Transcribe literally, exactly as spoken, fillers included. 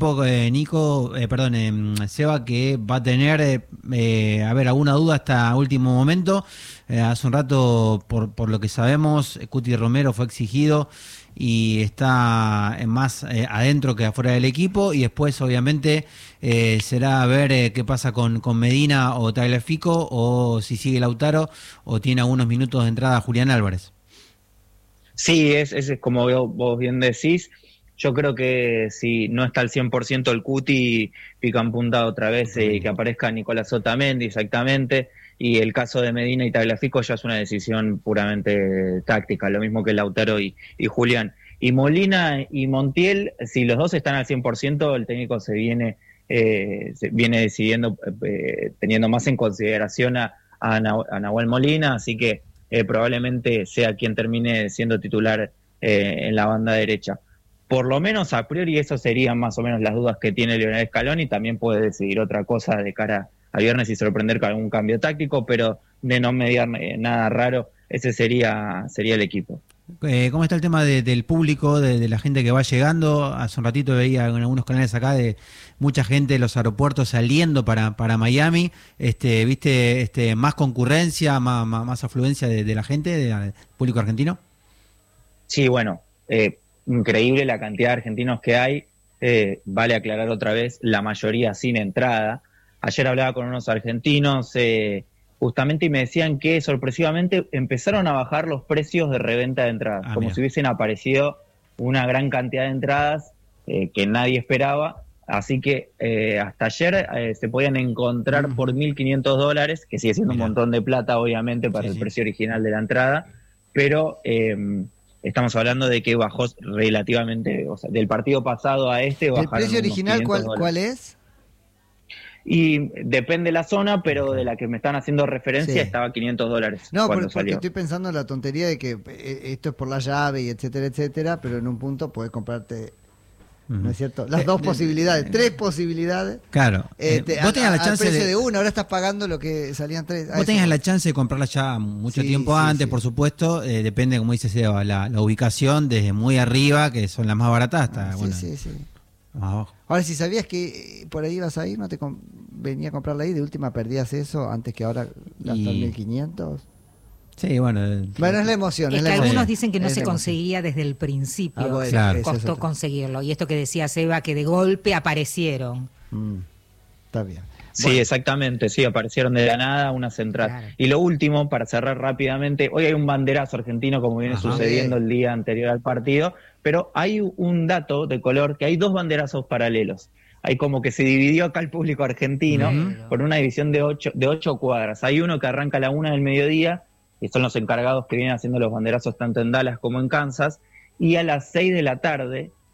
equipo, eh, Nico, eh, perdón, eh, Seba, que va a tener, eh, eh, a ver, alguna duda hasta último momento. Eh, hace un rato, por, por lo que sabemos, Cuti Romero fue exigido y está más eh, adentro que afuera del equipo, y después obviamente eh, será ver eh, qué pasa con, con Medina o Tagliafico, o si sigue Lautaro o tiene algunos minutos de entrada Julián Álvarez. Sí, es, es como vos bien decís. Yo creo que si no está al cien por ciento el Cuti, pican punta otra vez eh, que aparezca Nicolás Otamendi, exactamente. Y el caso de Medina y Tagliafico ya es una decisión puramente táctica, lo mismo que Lautaro y, y Julián. Y Molina y Montiel, si los dos están al cien por ciento, el técnico se viene eh, se viene decidiendo, eh, teniendo más en consideración a, a, a Nahuel Molina, así que eh, probablemente sea quien termine siendo titular eh, en la banda derecha. Por lo menos a priori eso serían más o menos las dudas que tiene Lionel Scaloni. También puede decidir otra cosa de cara al viernes y sorprender con algún cambio táctico, pero de no mediar nada raro, ese sería sería el equipo. Eh, ¿Cómo está el tema de, del público, de, de la gente que va llegando? Hace un ratito veía en algunos canales acá de mucha gente de los aeropuertos saliendo para, para Miami. Este, ¿Viste este, más concurrencia, más, más, más afluencia de, de la gente, del público argentino? Sí, bueno, eh, increíble la cantidad de argentinos que hay. Eh, vale aclarar otra vez, la mayoría sin entrada. Ayer hablaba con unos argentinos eh, justamente y me decían que sorpresivamente empezaron a bajar los precios de reventa de entradas, ah, como mira. si hubiesen aparecido una gran cantidad de entradas eh, que nadie esperaba. Así que eh, hasta ayer eh, se podían encontrar mm. por mil quinientos dólares, que sigue siendo mira. un montón de plata obviamente para sí, el sí. precio original de la entrada, pero eh, estamos hablando de que bajó relativamente, o sea, del partido pasado a este bajaron. ¿El precio original cuál, cuál es? Y depende de la zona, pero de la que me están haciendo referencia sí. estaba quinientos dólares. No, cuando porque salió. Estoy pensando en la tontería de que esto es por la llave y etcétera, etcétera, pero en un punto puedes comprarte, uh-huh. ¿no es cierto? Las eh, dos eh, posibilidades, eh, tres posibilidades. Claro. Eh, te, vos tenías la chance precio de, de una, ahora estás pagando lo que salían tres. Vos tenías la chance de comprarla ya mucho sí, tiempo sí, antes, sí. por supuesto. Eh, depende, como dice Seba, la, la ubicación desde muy arriba, que son las más baratas, hasta ah, bueno, sí, sí, sí. más abajo. Ahora, si sabías que por ahí ibas a ir, ¿no te con... venía a comprarla ahí? De última perdías eso antes que ahora gastar y... mil quinientos. Sí, bueno. Bueno, es la emoción. Es, es que la algunos emoción. dicen que no es se conseguía desde el principio. Ah, bueno, claro. Costó conseguirlo. Y esto que decía Seba, que de golpe aparecieron. Mm, está bien. Sí, bueno. exactamente, sí, aparecieron de la nada unas entradas. Claro. Y lo último, para cerrar rápidamente, hoy hay un banderazo argentino, como viene Ajá. sucediendo el día anterior al partido, pero hay un dato de color, que hay dos banderazos paralelos. Hay como que se dividió acá el público argentino uh-huh. por una división de ocho, de ocho cuadras. Hay uno que arranca a la una del mediodía, que son los encargados que vienen haciendo los banderazos tanto en Dallas como en Kansas, y a las seis de la tarde